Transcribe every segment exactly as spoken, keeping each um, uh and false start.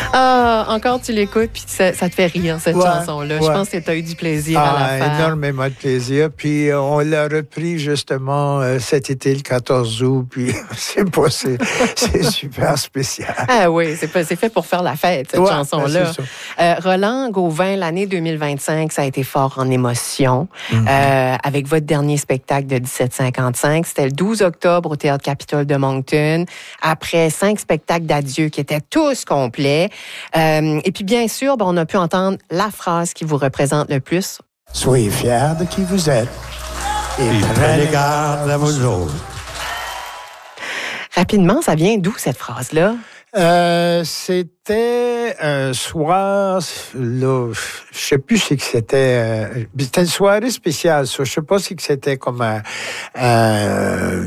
Ah, encore tu l'écoutes, puis ça, ça te fait rire, cette ouais, chanson-là. Ouais. Je pense que tu as eu du plaisir ah, à la faire. Énormément de plaisir. Puis euh, on l'a repris justement euh, cet été, le quatorze août, puis c'est pas, c'est, c'est super spécial. Ah oui, c'est, pas, c'est fait pour faire la fête, cette ouais, chanson-là. Ben, c'est ça. Euh, Roland Gauvin, l'année deux mille vingt-cinq, ça a été fort en émotion. Mm-hmm. Euh, avec votre dernier spectacle de dix-sept cinquante-cinq, c'était le douze octobre au Théâtre Capitole de Moncton, après cinq spectacles d'adieu qui étaient tous complets. Euh, et puis bien sûr, ben, on a pu entendre la phrase qui vous représente le plus. Soyez fiers de qui vous êtes et, et prenez garde à vos autres. Rapidement, ça vient d'où cette phrase-là? Euh, c'était un soir, là, je sais plus si que c'était, euh, c'était une soirée spéciale, ça. Je sais pas si que c'était comme un, un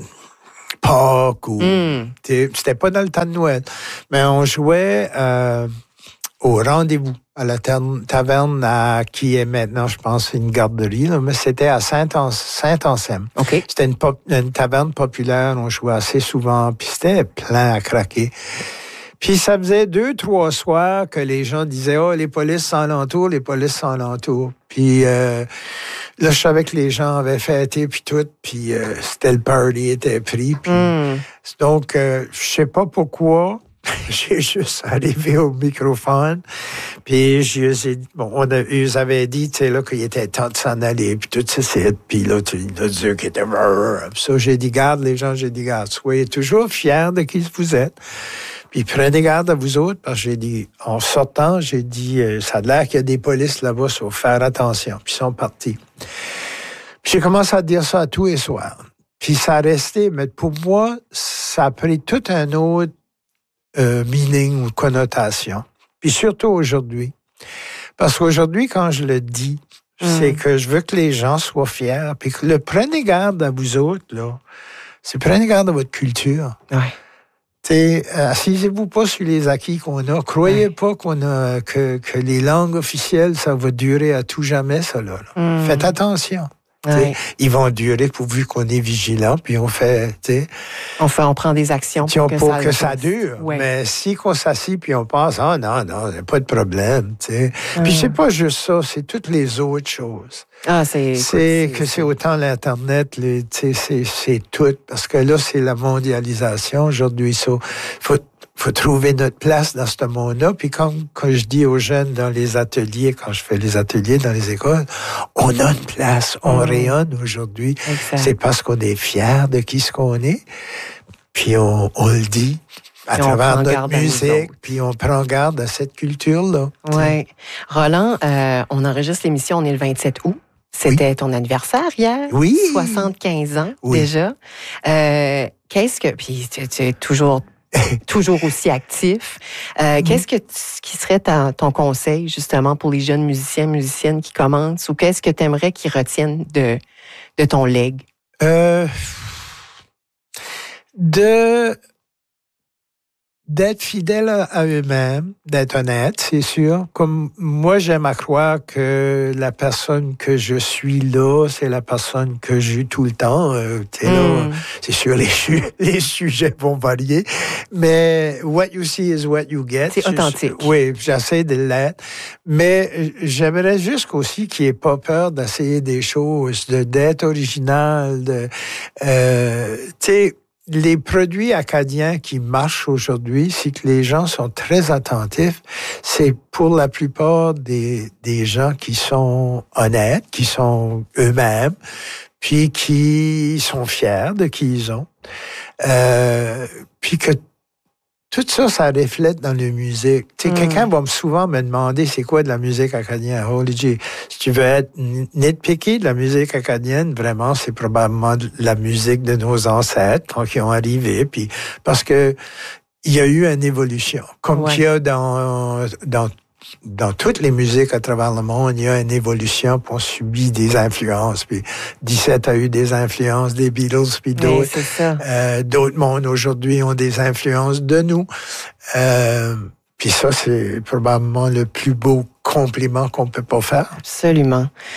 Pâques ou, mm. c'était pas dans le temps de Noël, mais on jouait euh, au rendez-vous à la taverne à, qui est maintenant, je pense, une garderie, là, mais c'était à Saint-Anselme. Okay. C'était une, pop, une taverne populaire, on jouait assez souvent, puis c'était plein à craquer. Puis ça faisait deux, trois soirs que les gens disaient « Oh, les polices sont alentour, les polices sont alentour. » Puis euh, là, je savais que les gens avaient fêté, puis tout, puis euh, c'était le party était pris. Puis, mm. Donc, euh, je sais pas pourquoi, j'ai juste arrivé au microphone, puis je les ai, bon, on a, ils avaient dit, tu sais, là, qu'il était temps de s'en aller, puis tout ça, c'est, puis là, tu as dit qu'il était... Puis ça, j'ai dit, garde les gens, j'ai dit, garde, soyez toujours fiers de qui vous êtes. Puis prenez garde à vous autres, parce que j'ai dit, en sortant, j'ai dit, euh, ça a l'air qu'il y a des polices là-bas, il faut faire attention. Puis ils sont partis. Puis j'ai commencé à dire ça à tous les soirs. Puis ça a resté, mais pour moi, ça a pris tout un autre euh, meaning ou connotation. Puis surtout aujourd'hui. Parce qu'aujourd'hui, quand je le dis, mm. c'est que je veux que les gens soient fiers, puis que le prenez garde à vous autres, là, c'est prenez garde à votre culture. Ouais. T'sais, assisez-vous pas sur les acquis qu'on a. Croyez ouais. pas qu'on a que, que les langues officielles, ça va durer à tout jamais, ça là. là. Mm. Faites attention. Ouais. Ils vont durer pourvu qu'on est vigilant, puis on fait, t'sais, on fait, on prend des actions pour, pour, que, pour ça, que ça dure. Ouais. Mais si qu'on s'assit puis on pense, ah oh, non, non, il n'y a pas de problème, t'sais. Mm. Puis c'est pas juste ça, c'est toutes les autres choses. Ah, c'est, c'est écoute, que c'est, c'est autant l'Internet, les, c'est, c'est tout. Parce que là, c'est la mondialisation aujourd'hui. Il so, faut, faut trouver notre place dans ce monde-là. Puis quand, quand je dis aux jeunes dans les ateliers, quand je fais les ateliers dans les écoles, on a une place, on mmh. rayonne aujourd'hui. Exact. C'est parce qu'on est fiers de qui ce qu'on est. Puis on, on le dit. À puis travers notre musique, puis on prend garde à cette culture-là. Oui. Roland, euh, on enregistre l'émission, on est le vingt-sept août. C'était oui. ton anniversaire hier. Oui. soixante-quinze ans oui. déjà. Euh, qu'est-ce que... Puis tu, tu es toujours, toujours aussi actif. Euh, mm-hmm. Qu'est-ce que tu, qui serait ta, ton conseil, justement, pour les jeunes musiciens, musiciennes qui commencent? Ou qu'est-ce que tu aimerais qu'ils retiennent de, de ton legs? Euh, de... D'être fidèle à eux-mêmes, d'être honnête, c'est sûr. Comme moi, j'aime à croire que la personne que je suis là, c'est la personne que j'ai tout le temps. Euh, mm. là, c'est sûr, les, les sujets vont varier, mais what you see is what you get. C'est authentique. Je, oui, j'essaie de l'être. Mais j'aimerais juste aussi qu'il n'y ait pas peur d'essayer des choses, de, d'être original. De, euh, tu sais, les produits acadiens qui marchent aujourd'hui, c'est que les gens sont très attentifs. C'est pour la plupart des, des gens qui sont honnêtes, qui sont eux-mêmes, puis qui sont fiers de qui ils ont. Euh, puis que tout ça, ça reflète dans la musique. Tu sais, mm. quelqu'un va souvent me demander c'est quoi de la musique acadienne. Holy G, si tu veux être nitpicky de la musique acadienne, vraiment, c'est probablement de la musique de nos ancêtres quand ils ont arrivé. Puis parce que il y a eu une évolution, comme ouais. qu'il y a dans dans dans toutes les musiques à travers le monde, il y a une évolution, puis on subit des influences. Puis dix-sept a eu des influences des Beatles, puis d'autres. Oui, c'est ça. Euh, d'autres mondes aujourd'hui ont des influences de nous. Euh, puis ça, c'est probablement le plus beau compliment qu'on peut pas faire. Absolument.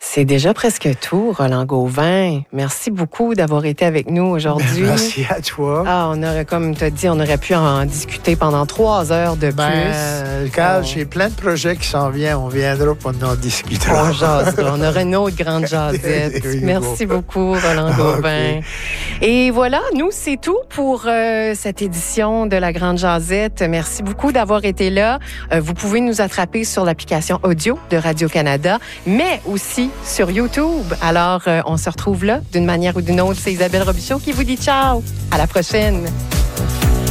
C'est déjà presque tout, Roland Gauvin. Merci beaucoup d'avoir été avec nous aujourd'hui. Merci à toi. Ah, on aurait, comme tu as dit, on aurait pu en discuter pendant trois heures de ben, plus. Carl, on... j'ai plein de projets qui s'en viennent. On viendra pour en discuter. On jasera. On aura une autre grande jasette. Oui, Merci bon. beaucoup, Roland Gauvin. Okay. Et voilà, nous, c'est tout pour euh, cette édition de la Grande Jasette. Merci beaucoup d'avoir été là. Euh, vous pouvez nous attraper sur l'application audio de Radio-Canada, mais aussi sur YouTube. Alors, euh, on se retrouve là d'une manière ou d'une autre. C'est Isabelle Robichaud qui vous dit ciao. À la prochaine.